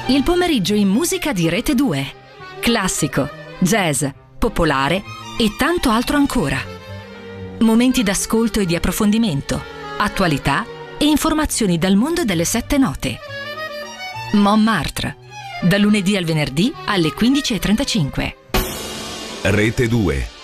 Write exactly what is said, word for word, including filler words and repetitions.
Il pomeriggio in musica di Rete due. Classico, jazz, popolare e tanto altro ancora. Momenti d'ascolto e di approfondimento, attualità e informazioni dal mondo delle sette note. Montmartre, da lunedì al venerdì alle quindici e trentacinque. Rete due.